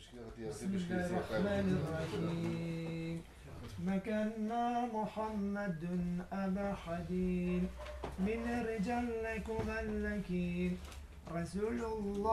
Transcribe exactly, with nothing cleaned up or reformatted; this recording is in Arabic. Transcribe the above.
بسم الله الرحمن الرحيم. مكنا محمد أبا حدين من رجالكم الملكين رسول الله